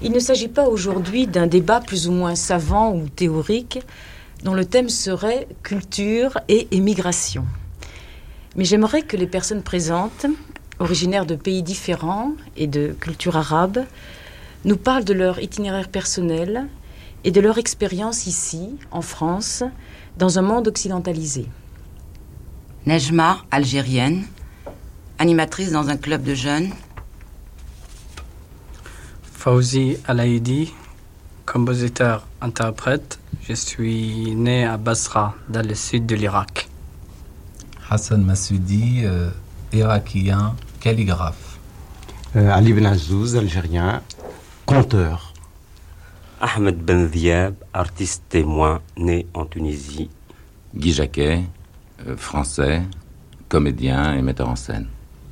Il ne s'agit pas aujourd'hui d'un débat plus ou moins savant ou théorique dont le thème serait culture et émigration. Mais j'aimerais que les personnes présentes, originaires de pays différents et de culture arabe, nous parlent de leur itinéraire personnel et de leur expérience ici, en France, dans un monde occidentalisé. Nejma, algérienne, animatrice dans un club de jeunes. Fawzi Alaïdi, compositeur-interprète. Je suis né à Basra, dans le sud de l'Irak. Hassan Massoudi, irakien, calligraphe. Ali Ben Azouz, algérien, conteur. Ahmed Ben Diab, artiste témoin, né en Tunisie. Guy Jacquet, français, comédien et metteur en scène.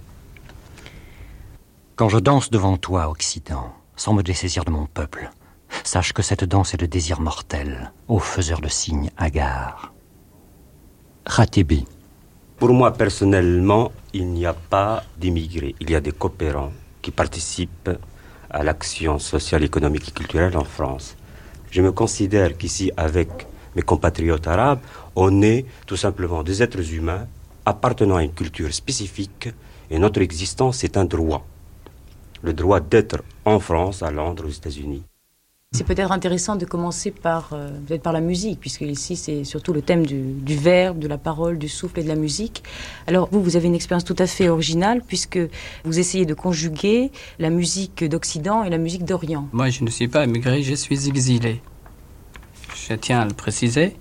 Quand je danse devant toi, Occident, sans me dessaisir de mon peuple, sache que cette danse est de désir mortel, ô faiseur de signes hagards. Khatibi. Pour moi, personnellement, il n'y a pas d'immigrés. Il y a des coopérants qui participent à l'action sociale, économique et culturelle en France. Je me considère qu'ici, avec mes compatriotes arabes, on est tout simplement des êtres humains appartenant à une culture spécifique et notre existence est un droit. Le droit d'être en France, à Londres, aux États-Unis. C'est peut-être intéressant de commencer peut-être par la musique, puisque ici c'est surtout le thème du verbe, de la parole, du souffle et de la musique. Alors vous avez une expérience tout à fait originale, puisque vous essayez de conjuguer la musique d'Occident et la musique d'Orient. Moi, je ne suis pas immigré, je suis exilé. Je tiens à le préciser.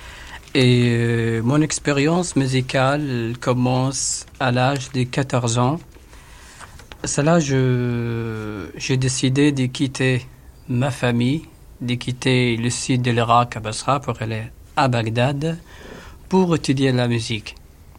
Et mon expérience musicale commence à l'âge de 14 ans. À ce là, j'ai décidé de quitter ma famille, de quitter le sud de l'Irak à Basra pour aller à Bagdad pour étudier la musique.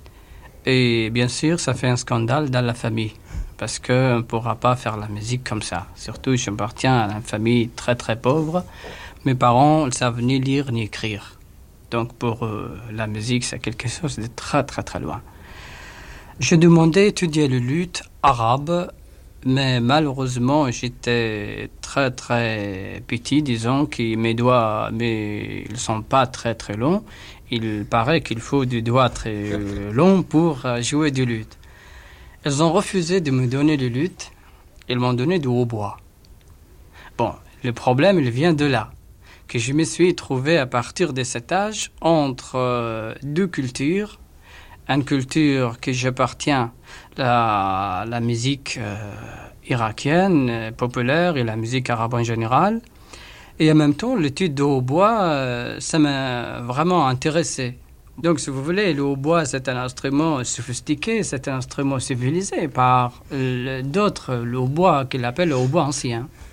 Et bien sûr, ça fait un scandale dans la famille parce qu'on ne pourra pas faire la musique comme ça. Surtout, j'appartiens à une famille très très pauvre. Mes parents ne savent ni lire ni écrire. Donc pour la musique, c'est quelque chose de très très très loin. Je demandais d'étudier le luth arabe, mais malheureusement, j'étais très très petit, disons, que mes doigts, mais ils sont pas très très longs. Il paraît qu'il faut des doigts très longs pour jouer du luth. Ils ont refusé de me donner le luth, ils m'ont donné du hautbois. Bon, le problème, il vient de là, que je me suis trouvé à partir de cet âge entre deux cultures. Une culture que j'appartiens à la musique irakienne populaire et la musique arabe en général. Et en même temps, l'étude de hautbois, ça m'a vraiment intéressé. Donc, si vous voulez, le hautbois, c'est un instrument sophistiqué, c'est un instrument civilisé par d'autres, le hautbois qu'il appelle le hautbois ancien.